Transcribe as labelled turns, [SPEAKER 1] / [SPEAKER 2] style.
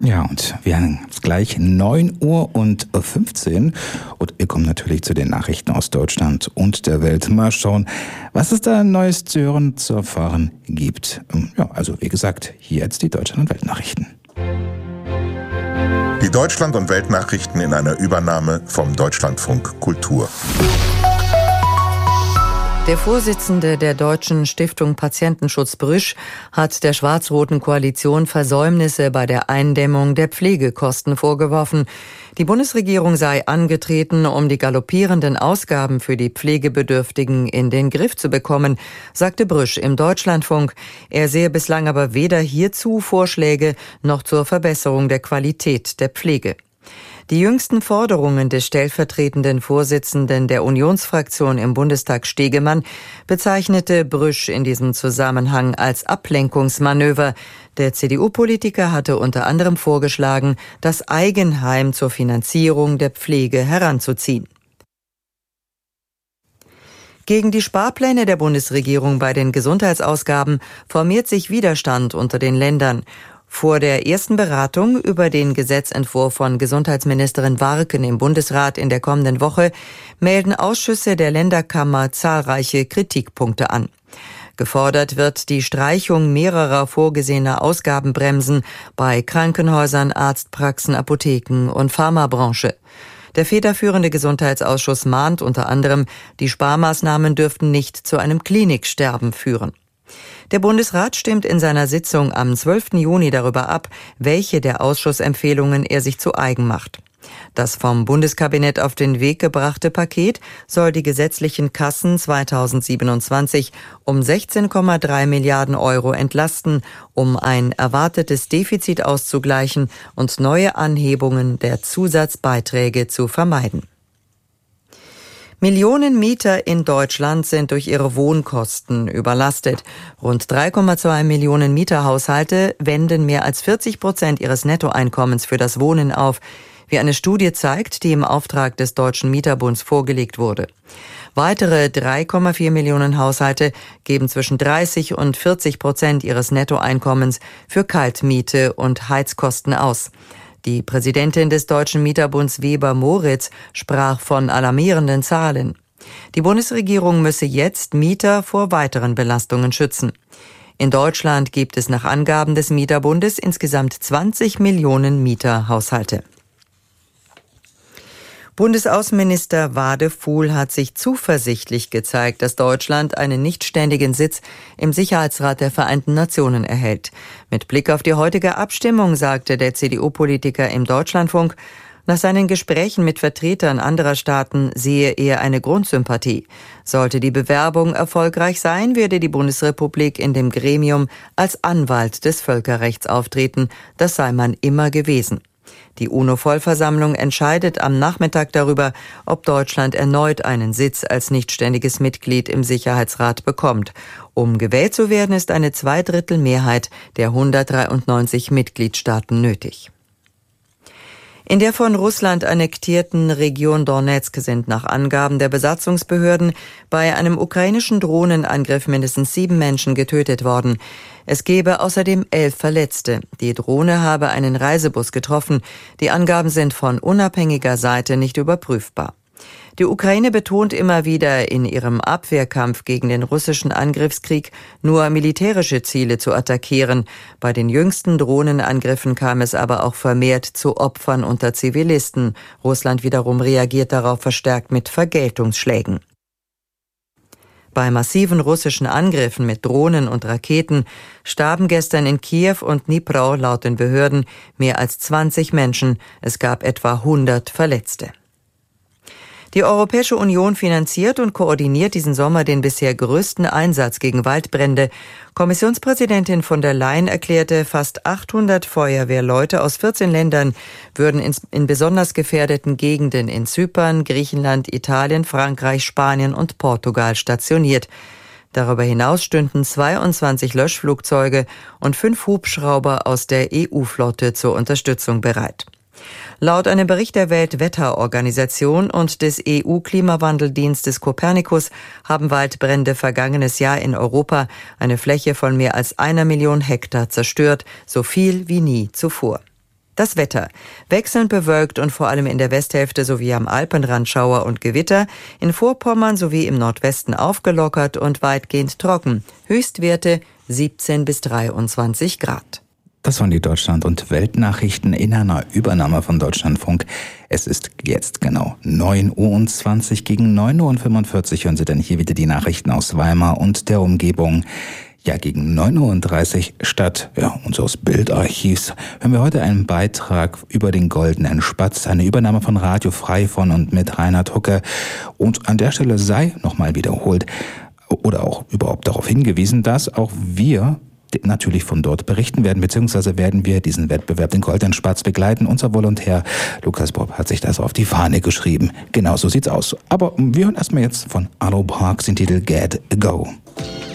[SPEAKER 1] Ja, und wir haben gleich 9:15 Uhr und ihr kommt natürlich zu den Nachrichten aus Deutschland und der Welt. Mal schauen, was es da Neues zu hören, zu erfahren gibt. Ja, also wie gesagt, hier jetzt die Deutschland- und Weltnachrichten.
[SPEAKER 2] Die Deutschland- und Weltnachrichten in einer Übernahme vom Deutschlandfunk Kultur.
[SPEAKER 3] Der Vorsitzende der Deutschen Stiftung Patientenschutz Brüsch hat der schwarz-roten Koalition Versäumnisse bei der Eindämmung der Pflegekosten vorgeworfen. Die Bundesregierung sei angetreten, um die galoppierenden Ausgaben für die Pflegebedürftigen in den Griff zu bekommen, sagte Brüsch im Deutschlandfunk. Er sehe bislang aber weder hierzu Vorschläge noch zur Verbesserung der Qualität der Pflege. Die jüngsten Forderungen des stellvertretenden Vorsitzenden der Unionsfraktion im Bundestag Stegemann bezeichnete Brüsch in diesem Zusammenhang als Ablenkungsmanöver. Der CDU-Politiker hatte unter anderem vorgeschlagen, das Eigenheim zur Finanzierung der Pflege heranzuziehen. Gegen die Sparpläne der Bundesregierung bei den Gesundheitsausgaben formiert sich Widerstand unter den Ländern. Vor der ersten Beratung über den Gesetzentwurf von Gesundheitsministerin Warken im Bundesrat in der kommenden Woche melden Ausschüsse der Länderkammer zahlreiche Kritikpunkte an. Gefordert wird die Streichung mehrerer vorgesehener Ausgabenbremsen bei Krankenhäusern, Arztpraxen, Apotheken und Pharmabranche. Der federführende Gesundheitsausschuss mahnt unter anderem, die Sparmaßnahmen dürften nicht zu einem Kliniksterben führen. Der Bundesrat stimmt in seiner Sitzung am 12. Juni darüber ab, welche der Ausschussempfehlungen er sich zu eigen macht. Das vom Bundeskabinett auf den Weg gebrachte Paket soll die gesetzlichen Kassen 2027 um 16,3 Milliarden Euro entlasten, um ein erwartetes Defizit auszugleichen und neue Anhebungen der Zusatzbeiträge zu vermeiden. Millionen Mieter in Deutschland sind durch ihre Wohnkosten überlastet. Rund 3,2 Millionen Mieterhaushalte wenden mehr als 40% ihres Nettoeinkommens für das Wohnen auf, wie eine Studie zeigt, die im Auftrag des Deutschen Mieterbunds vorgelegt wurde. Weitere 3,4 Millionen Haushalte geben zwischen 30% und 40% ihres Nettoeinkommens für Kaltmiete und Heizkosten aus. Die Präsidentin des Deutschen Mieterbunds Weber Moritz sprach von alarmierenden Zahlen. Die Bundesregierung müsse jetzt Mieter vor weiteren Belastungen schützen. In Deutschland gibt es nach Angaben des Mieterbundes insgesamt 20 Millionen Mieterhaushalte. Bundesaußenminister Wadefuhl hat sich zuversichtlich gezeigt, dass Deutschland einen nichtständigen Sitz im Sicherheitsrat der Vereinten Nationen erhält. Mit Blick auf die heutige Abstimmung sagte der CDU-Politiker im Deutschlandfunk, nach seinen Gesprächen mit Vertretern anderer Staaten sehe er eine Grundsympathie. Sollte die Bewerbung erfolgreich sein, werde die Bundesrepublik in dem Gremium als Anwalt des Völkerrechts auftreten. Das sei man immer gewesen. Die UNO-Vollversammlung entscheidet am Nachmittag darüber, ob Deutschland erneut einen Sitz als nichtständiges Mitglied im Sicherheitsrat bekommt. Um gewählt zu werden, ist eine Zweidrittelmehrheit der 193 Mitgliedstaaten nötig. In der von Russland annektierten Region Donezk sind nach Angaben der Besatzungsbehörden bei einem ukrainischen Drohnenangriff mindestens 7 Menschen getötet worden. Es gebe außerdem 11 Verletzte. Die Drohne habe einen Reisebus getroffen. Die Angaben sind von unabhängiger Seite nicht überprüfbar. Die Ukraine betont immer wieder in ihrem Abwehrkampf gegen den russischen Angriffskrieg, nur militärische Ziele zu attackieren. Bei den jüngsten Drohnenangriffen kam es aber auch vermehrt zu Opfern unter Zivilisten. Russland wiederum reagiert darauf verstärkt mit Vergeltungsschlägen. Bei massiven russischen Angriffen mit Drohnen und Raketen starben gestern in Kiew und Dnipro laut den Behörden mehr als 20 Menschen. Es gab etwa 100 Verletzte. Die Europäische Union finanziert und koordiniert diesen Sommer den bisher größten Einsatz gegen Waldbrände. Kommissionspräsidentin von der Leyen erklärte, fast 800 Feuerwehrleute aus 14 Ländern würden in besonders gefährdeten Gegenden in Zypern, Griechenland, Italien, Frankreich, Spanien und Portugal stationiert. Darüber hinaus stünden 22 Löschflugzeuge und 5 Hubschrauber aus der EU-Flotte zur Unterstützung bereit. Laut einem Bericht der Weltwetterorganisation und des EU-Klimawandeldienstes Copernicus haben Waldbrände vergangenes Jahr in Europa eine Fläche von mehr als 1 Million Hektar zerstört, so viel wie nie zuvor. Das Wetter. Wechselnd bewölkt und vor allem in der Westhälfte sowie am Alpenrand Schauer und Gewitter. In Vorpommern sowie im Nordwesten aufgelockert und weitgehend trocken. Höchstwerte 17 bis 23 Grad.
[SPEAKER 1] Das waren die Deutschland- und Weltnachrichten in einer Übernahme von Deutschlandfunk. Es ist jetzt genau 9:20 Uhr. Gegen 9:45 Uhr hören Sie dann hier wieder die Nachrichten aus Weimar und der Umgebung. Ja, gegen 9:30 Uhr statt unseres Bildarchivs hören wir heute einen Beitrag über den Goldenen Spatz, eine Übernahme von Radio Frei von und mit Reinhard Hucke. Und an der Stelle sei nochmal wiederholt oder auch überhaupt darauf hingewiesen, dass auch wir natürlich von dort berichten werden, beziehungsweise werden wir diesen Wettbewerb, den Goldenen Spatz, begleiten. Unser Volontär Lukas Bob hat sich das auf die Fahne geschrieben. Genau so sieht's aus. Aber wir hören erstmal jetzt von Arlo Parks den Titel Get Go.